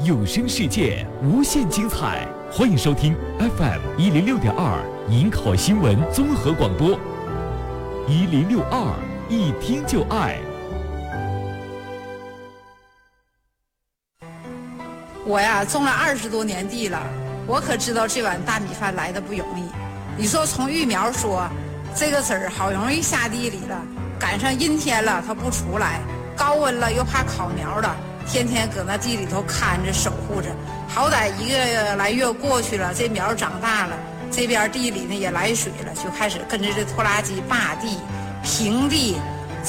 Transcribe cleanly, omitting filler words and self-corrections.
有声世界无限精彩，欢迎收听 FM106.2营口新闻综合广播，1062一听就爱。 我呀种了20多年地了，我可知道这碗大米饭来的不容易。你说从育苗说，这个籽儿好容易下地里了，赶上阴天了它不出来，高温了又怕烤苗了，天天搁那地里头看着守护着。好歹1个来月过去了，这苗长大了，这边地里呢也来水了，就开始跟着这拖拉机扒地、平地，